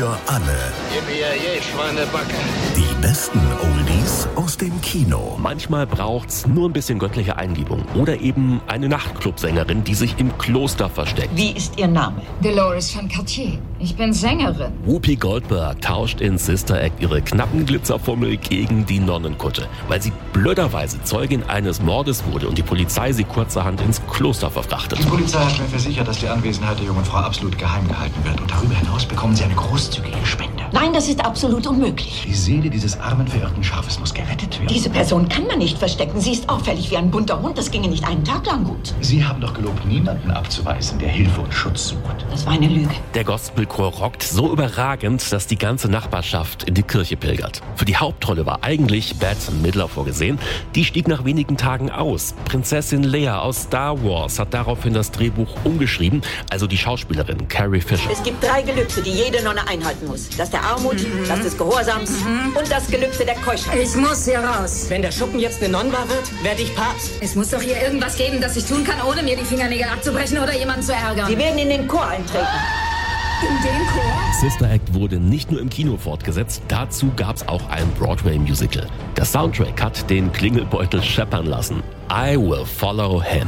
für alle. Yippie, Schweinebacke. Die besten Oldies aus dem Kino. Manchmal braucht's nur ein bisschen göttliche Eingebung. Oder eben eine Nachtclubsängerin, die sich im Kloster versteckt. Wie ist Ihr Name? Dolores von Cartier. Ich bin Sängerin. Whoopi Goldberg tauscht in Sister Act ihre knappen Glitzerfummel gegen die Nonnenkutte, weil sie blöderweise Zeugin eines Mordes wurde und die Polizei sie kurzerhand ins Kloster verfrachtet. Die Polizei hat mir versichert, dass die Anwesenheit der jungen Frau absolut geheim gehalten wird. Und darüber hinaus bekommen Sie eine großzügige Spende. Nein, das ist absolut unmöglich. Die Seele dieses armen, verirrten Schafes muss gerettet werden. Diese Person kann man nicht verstecken. Sie ist auffällig wie ein bunter Hund. Das ginge nicht einen Tag lang gut. Sie haben doch gelobt, niemanden abzuweisen, der Hilfe und Schutz sucht. Das war eine Lüge. Der Gospelchor rockt so überragend, dass die ganze Nachbarschaft in die Kirche pilgert. Für die Hauptrolle war eigentlich Bette Midler vorgesehen. Die stieg nach wenigen Tagen aus. Prinzessin Leia aus Star Wars hat daraufhin das Drehbuch umgeschrieben, also die Schauspielerin Carrie Fisher. Es gibt 3 Gelübde, die jede Nonne einhalten muss. Das der Armut, das des Gehorsams und das Gelübde der Keuschheit. Ich muss hier raus. Wenn der Schuppen jetzt eine Nonnenbar wird, werde ich Papst. Es muss doch hier irgendwas geben, das ich tun kann, ohne mir die Fingernägel abzubrechen oder jemanden zu ärgern. Sie werden in den Chor eintreten. In den Chor? Sister Act wurde nicht nur im Kino fortgesetzt, dazu gab's auch ein Broadway-Musical. Der Soundtrack hat den Klingelbeutel scheppern lassen. I Will Follow Him.